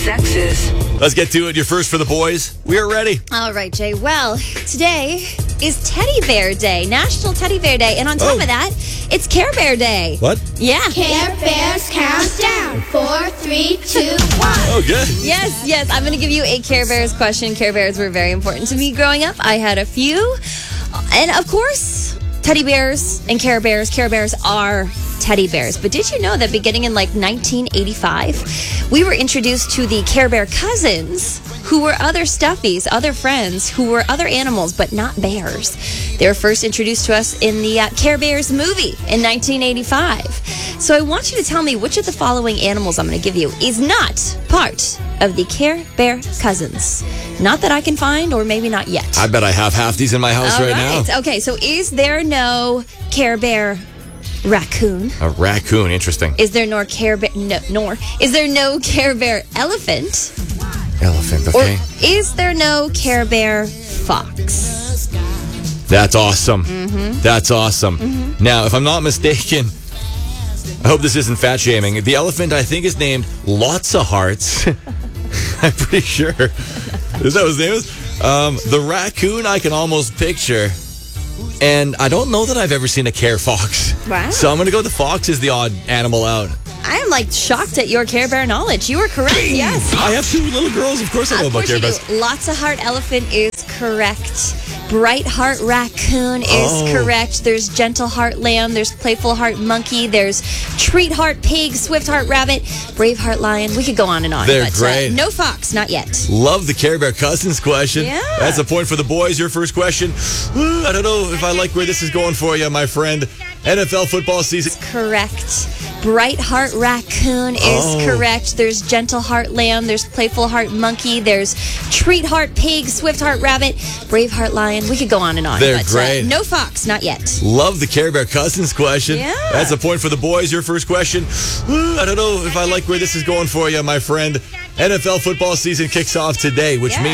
sexes. Let's get to it. You're first for the boys. We are ready. All right, Jay. Well, today is Teddy Bear Day, National Teddy Bear Day. And on top of that, it's Care Bear Day. What? Yeah. Care Bears countdown. 4, 3, 2, 1. Oh, good. Yes. I'm going to give you a Care Bears question. Care Bears were very important to me growing up. I had a few. And of course, teddy bears and Care Bears. Care Bears are teddy bears. But did you know that beginning in 1985, we were introduced to the Care Bear cousins, who were other stuffies, other friends, who were other animals, but not bears. They were first introduced to us in the Care Bears movie in 1985. So I want you to tell me which of the following animals I'm going to give you is not part of the Care Bear cousins. Not that I can find, or maybe not yet. I bet I have half these in my house right now. Okay, so is there no Care Bear raccoon? A raccoon, interesting. Is there is there no Care Bear elephant? Elephant, Or okay. is there no Care Bear fox? That's awesome. That's awesome. Now, if I'm not mistaken, I hope this isn't fat shaming. The elephant, I think, is named Lots of Hearts. I'm pretty sure. Is that what his name is? The raccoon I can almost picture. And I don't know that I've ever seen a care fox. Wow. So I'm going to go the fox is the odd animal out. I am shocked at your Care Bear knowledge. You were correct, yes. I have two little girls. Of course I know Of about course Care you Bears. do. Lots of Heart elephant is correct. Bright Heart raccoon is correct. There's Gentle Heart lamb. There's Playful Heart monkey. There's Treat Heart pig. Swift Heart rabbit. Brave Heart lion. We could go on and on. They're but, great. No fox, not yet. Love the Care Bear cousins question. Yeah. That's a point for the boys. Your first question. I don't know if I like where this is going for you, my friend. NFL football season. Correct. Bright Heart raccoon is correct. There's Gentle Heart lamb. There's Playful Heart monkey. There's Treat Heart pig. Swift Heart rabbit. Brave Heart lion. We could go on and on. They're but, great. No fox, not yet. Love the Care Bear cousins question. Yeah. That's a point for the boys. Your first question. I don't know if I like where this is going for you, my friend. NFL football season kicks off today, which means